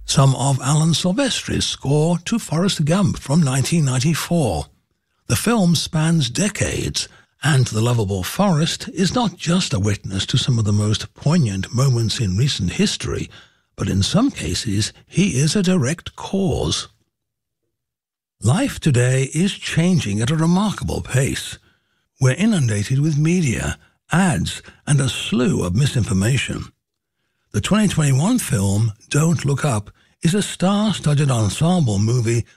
some of Alan Silvestri's score to Forrest Gump from 1994. The film spans decades, and The Lovable Forrest is not just a witness to some of the most poignant moments in recent history, but in some cases he is a direct cause. Life today is changing at a remarkable pace. We're inundated with media, ads, and a slew of misinformation. The 2021 film Don't Look Up is a star-studded ensemble movie